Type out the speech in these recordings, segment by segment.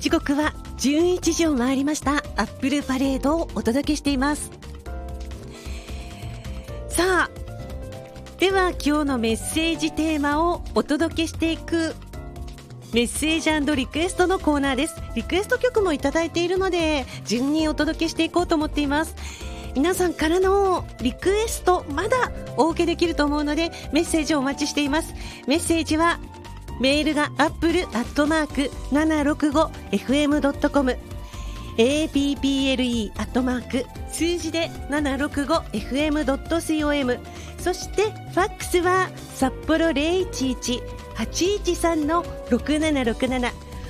時刻は11時を回りました。アップルパレードをお届けしています。さあ、では今日のメッセージテーマをお届けしていくメッセージ&リクエストのコーナーです。リクエスト曲もいただいているので順にお届けしていこうと思っています。皆さんからのリクエストまだお受けできると思うのでメッセージをお待ちしています。メッセージはメールが apple@765fm.com apple@ 数字で 765fm.com そしてファックスは札幌 011-813-6767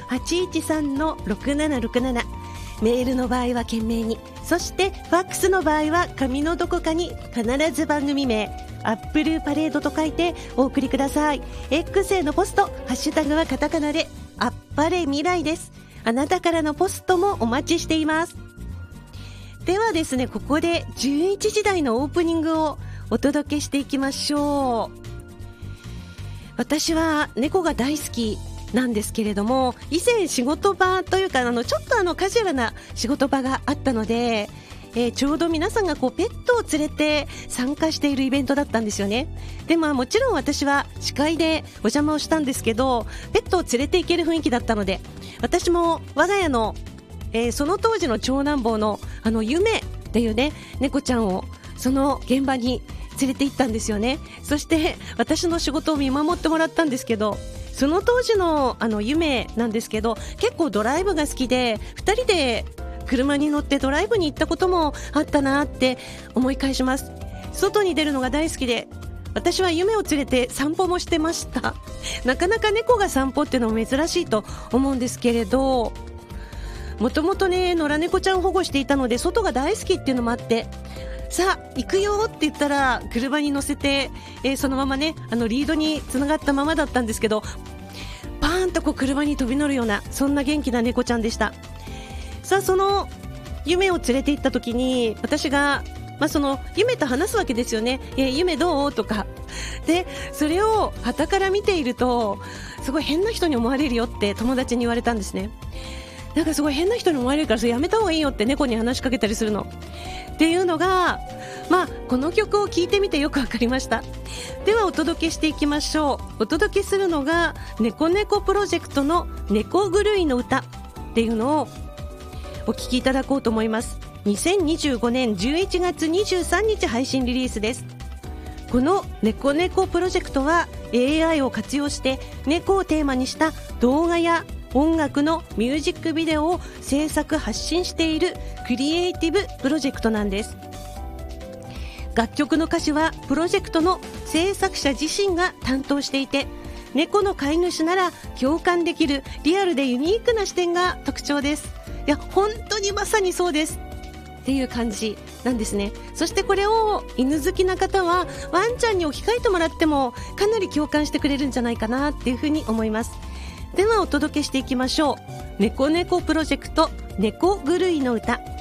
813-6767 メールの場合は懸命に、そしてファックスの場合は紙のどこかに必ず番組名アップルパレードと書いてお送りください。 X へのポスト、ハッシュタグはカタカナであっぱれ未来です。あなたからのポストもお待ちしています。ではですね、ここで11時台のオープニングをお届けしていきましょう。私は猫が大好きなんですけれども、以前仕事場というかちょっとカジュアルな仕事場があったので、ちょうど皆さんがペットを連れて参加しているイベントだったんですよね。でもちろん私は司会でお邪魔をしたんですけど、ペットを連れて行ける雰囲気だったので、私も我が家の、その当時の長男坊の夢っていうね猫ちゃんをその現場に連れて行ったんですよね。そして私の仕事を見守ってもらったんですけど、その当時の夢なんですけど、結構ドライブが好きで2人で車に乗ってドライブに行ったこともあったなって思い返します。外に出るのが大好きで、私は夢を連れて散歩もしてました。なかなか猫が散歩っていうのも珍しいと思うんですけれど、もともとね野良猫ちゃんを保護していたので外が大好きっていうのもあって、さあ行くよって言ったら車に乗せて、そのままねリードにつながったままだったんですけど、パーンと車に飛び乗るようなそんな元気な猫ちゃんでした。さあその夢を連れて行った時に私が、その夢と話すわけですよね。夢どうとかで、それを傍から見ているとすごい変な人に思われるよって友達に言われたんですね。なんかすごい変な人に思われるからそれやめた方がいいよって猫に話しかけたりするのっていうのが、この曲を聴いてみてよくわかりました。ではお届けしていきましょう。お届けするのが猫猫プロジェクトの猫狂いの歌っていうのをお聴きいただこうと思います。2025年11月23日配信リリースです。この猫猫プロジェクトは AI を活用して猫をテーマにした動画や音楽のミュージックビデオを制作発信しているクリエイティブプロジェクトなんです。楽曲の歌詞はプロジェクトの制作者自身が担当していて、猫の飼い主なら共感できるリアルでユニークな視点が特徴です。いや本当にまさにそうですっていう感じなんですね。そしてこれを犬好きな方はワンちゃんに置き換えてもらってもかなり共感してくれるんじゃないかなっていうふうに思います。ではお届けしていきましょう。猫猫プロジェクト猫狂いの歌。